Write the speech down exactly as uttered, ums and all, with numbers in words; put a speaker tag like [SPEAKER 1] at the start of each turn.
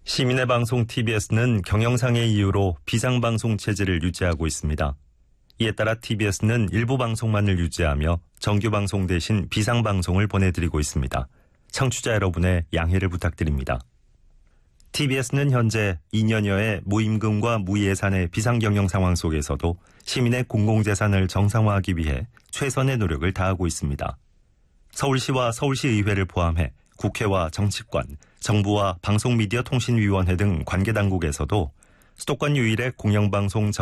[SPEAKER 1] 시민의 방송 티비에스는 경영상의 이유로 비상방송 체제를 유지하고 있습니다. 이에 따라 티비에스는 일부 방송만을 유지하며 정규방송 대신 비상방송을 보내드리고 있습니다. 청취자 여러분의 양해를 부탁드립니다. 티비에스는 현재 이 년여의 무임금과 무예산의 비상경영 상황 속에서도 시민의 공공재산을 정상화하기 위해 최선의 노력을 다하고 있습니다. 서울시와 서울시의회를 포함해 국회와 정치권, 정부와 방송미디어통신위원회 등 관계당국에서도 수도권 유일의 공영방송